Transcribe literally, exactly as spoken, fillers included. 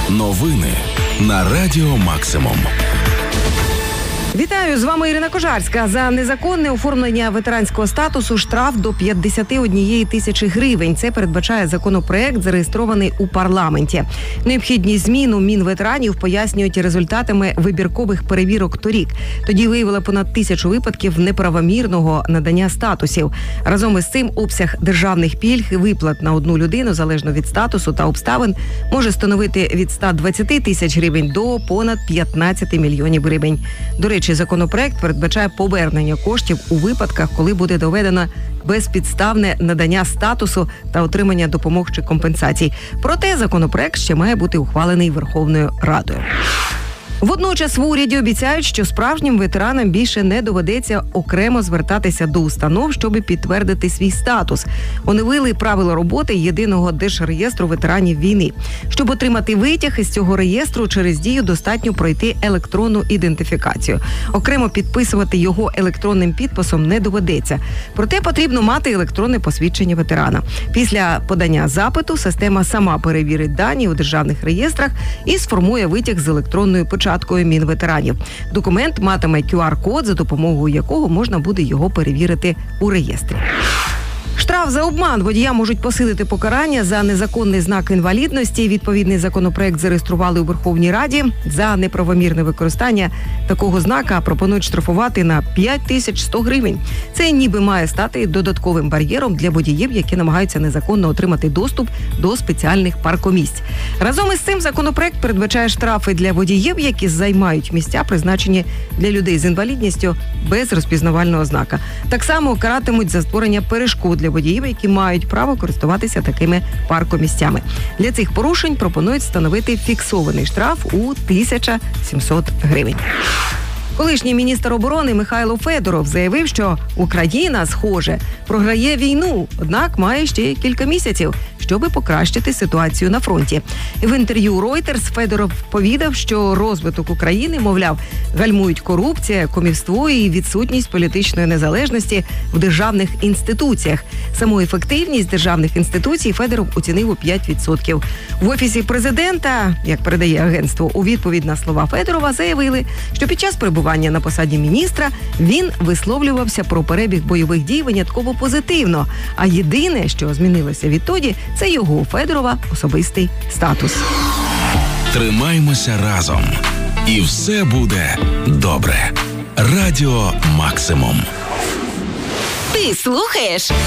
Новини на Радіо Максимум. Вітаю, з вами Ірина Кожарська. За незаконне оформлення ветеранського статусу штраф до п'ятдесят однієї тисячі гривень. Це передбачає законопроект, зареєстрований у парламенті. Необхідність змін у Мінветеранів пояснюють результатами вибіркових перевірок торік. Тоді виявили понад тисячу випадків неправомірного надання статусів. Разом із цим обсяг державних пільг і виплат на одну людину, залежно від статусу та обставин, може становити від ста двадцяти тисяч гривень до понад п'ятнадцяти мільйонів гривень. До речі, законопроект передбачає повернення коштів у випадках, коли буде доведено безпідставне надання статусу та отримання допомог чи компенсацій. Проте законопроект ще має бути ухвалений Верховною Радою. Водночас в уряді обіцяють, що справжнім ветеранам більше не доведеться окремо звертатися до установ, щоб підтвердити свій статус. Оновили правила роботи єдиного держреєстру ветеранів війни. Щоб отримати витяг із цього реєстру, через Дію достатньо пройти електронну ідентифікацію. Окремо підписувати його електронним підписом не доведеться. Проте потрібно мати електронне посвідчення ветерана. Після подання запиту система сама перевірить дані у державних реєстрах і сформує витяг з електронною печаткою Мінветеранів. Документ матиме кю ар-код, за допомогою якого можна буде його перевірити у реєстрі. Штраф за обман. Водія можуть посилити покарання за незаконний знак інвалідності. Відповідний законопроект зареєстрували у Верховній Раді. За неправомірне використання такого знака пропонують штрафувати на п'ять тисяч сто гривень. Це ніби має стати додатковим бар'єром для водіїв, які намагаються незаконно отримати доступ до спеціальних паркомісць. Разом із цим законопроект передбачає штрафи для водіїв, які займають місця, призначені для людей з інвалідністю без розпізнавального знака. Так само каратимуть за створення перешкод для водіїв, які мають право користуватися такими паркомісцями. Для цих порушень пропонують встановити фіксований штраф у тисячу сімсот гривень. Колишній міністр оборони Михайло Федоров заявив, що Україна, схоже, програє війну, однак має ще кілька місяців, щоб покращити ситуацію на фронті. В інтерв'ю Reuters Федоров повідав, що розвиток України, мовляв, гальмують корупція, кумівство і відсутність політичної незалежності в державних інституціях. Саму ефективність державних інституцій Федоров оцінив у п'ять відсотків. В Офісі президента, як передає агентство, у відповідь на слова Федорова заявили, що під час перебування на посаді міністра він висловлювався про перебіг бойових дій винятково позитивно. А єдине, що змінилося відтоді, це його, Федорова, особистий статус. Тримаймося разом. І все буде добре. Радіо Максимум. Ти слухаєш